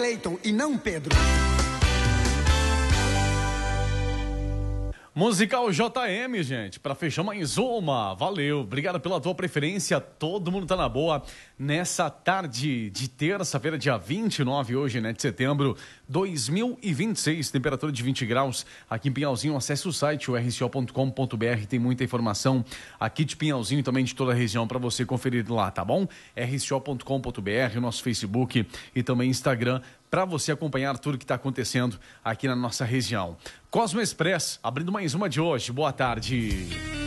Cleiton e não Pedro. Musical JM, gente, para fechar mais uma. Valeu, obrigado pela tua preferência. Todo mundo tá na boa nessa tarde de terça-feira, dia 29 hoje, né, de setembro 2026, temperatura de 20 graus aqui em Pinhalzinho. Acesse o site, o rco.com.br, tem muita informação aqui de Pinhalzinho e também de toda a região para você conferir lá, tá bom? rco.com.br, o nosso Facebook e também Instagram, para você acompanhar tudo que está acontecendo aqui na nossa região. Cosmo Express, abrindo mais uma de hoje. Boa tarde.